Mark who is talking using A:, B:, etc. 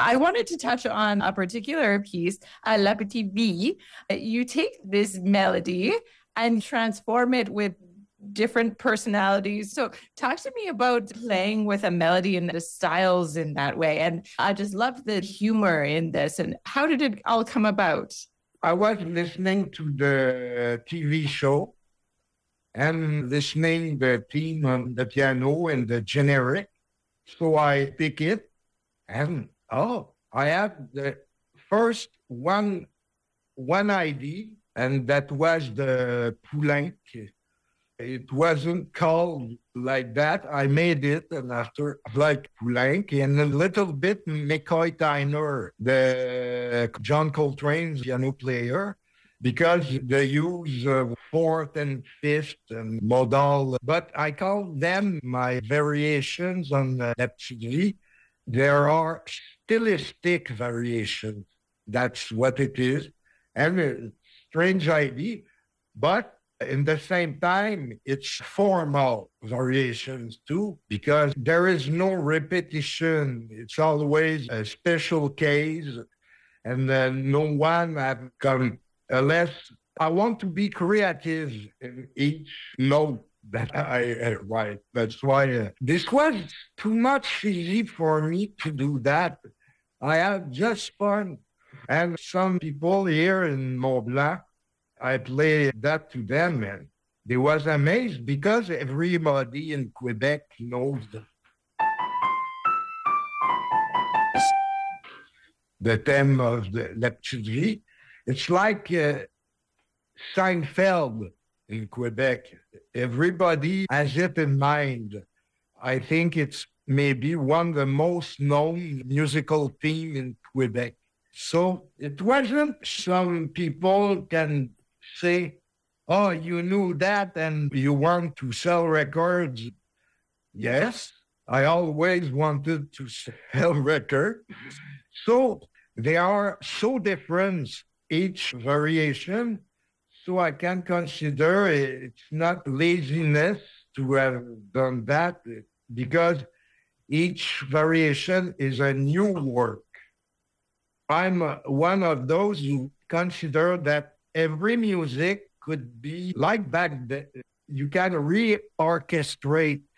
A: I wanted to touch on a particular piece, La Petite Vie. You take this melody and transform it with different personalities. So, talk to me about playing with a melody and the styles in that way. And I just love the humor in this. And how did it all come about?
B: I was listening to the TV show and listening the theme on the piano and the generic. So I pick it and I have the first one ID, and that was the Poulenc. It wasn't called like that. I made it, and after like Poulenc and a little bit McCoy Tyner, the John Coltrane's piano player, because they use fourth and fifth and modal. But I call them my variations on La Petite Vie. There are stylistic variations. That's what it is. And a strange idea, but in the same time, it's formal variations too, because there is no repetition. It's always a special case, and no one have come unless I want to be creative in each note that I write. That's why this was too much easy for me to do that. I had just fun. And some people here in Mont Blanc, I played that to them, and they was amazed because everybody in Quebec knows the theme of the La Petite Vie. It's like Seinfeld in Quebec. Everybody has it in mind. I think it's maybe one of the most known musical theme in Quebec. So it wasn't some people can say, oh, you knew that and you want to sell records. Yes, I always wanted to sell records. So they are so different, each variation. So I can consider it's not laziness to have done that because each variation is a new work. I'm one of those who consider that every music could be like back then. You can reorchestrate